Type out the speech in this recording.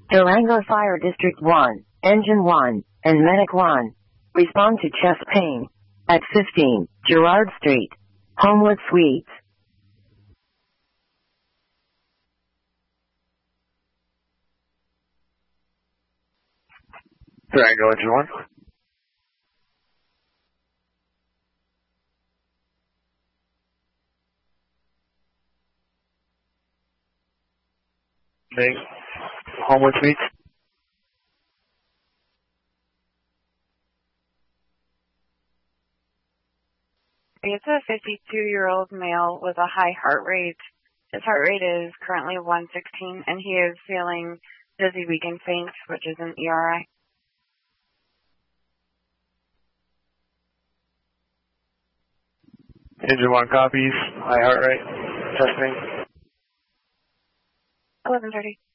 Durango Fire District 1, Engine 1, and Medic 1. Respond to chest pain. At 15, Girard Street, Homewood Suites. Durango, Engine 1. Meg, Homewood Suites. It's a 52-year-old male with a high heart rate. His heart rate is currently 116, and he is feeling dizzy, weak, and faint, which is an ERI. Engine 1 copies, high heart rate, testing. 11:30.